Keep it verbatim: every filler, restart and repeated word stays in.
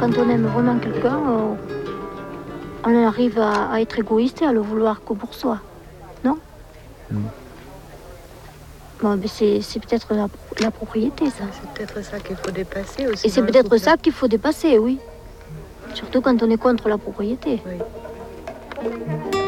quand on aime vraiment quelqu'un, euh, on arrive à, à être égoïste et à le vouloir que pour soi, non? Mm. Bon, ben c'est, c'est peut-être la, la propriété, ça. C'est peut-être ça qu'il faut dépasser aussi. Et c'est dans le peut-être couple. ça qu'il faut dépasser, oui. Surtout quand on est contre la propriété. Oui.